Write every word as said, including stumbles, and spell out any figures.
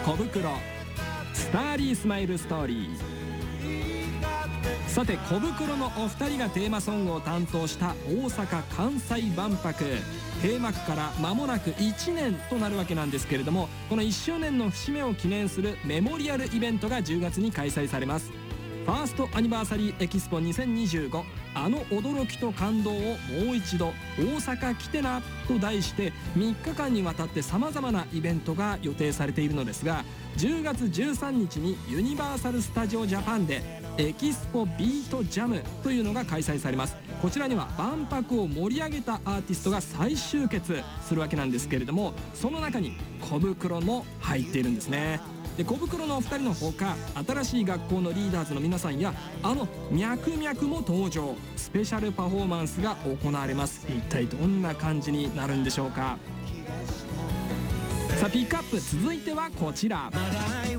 小袋スターリースマイルストーリー。さて小袋のお二人がテーマソングを担当した大阪・関西万博、閉幕から間もなくいちねんとなるわけなんですけれども、このいっしゅうねんの節目を記念するメモリアルイベントがじゅうがつに開催されます。ファーストアニバーサリーエキスポにせんにじゅうご、あの驚きと感動をもう一度大阪来てなと題してみっかかんにわたってさまざまなイベントが予定されているのですが、じゅうがつじゅうさんにちにユニバーサル・スタジオ・ジャパンでエキスポビートジャムというのが開催されます。こちらには万博を盛り上げたアーティストが再集結するわけなんですけれども、その中に小袋も入っているんですね。で小袋のお二人のほか、新しい学校のリーダーズの皆さんやあのミャクミャクも登場、スペシャルパフォーマンスが行われます。一体どんな感じになるんでしょうか。さあピックアップ続いてはこちら。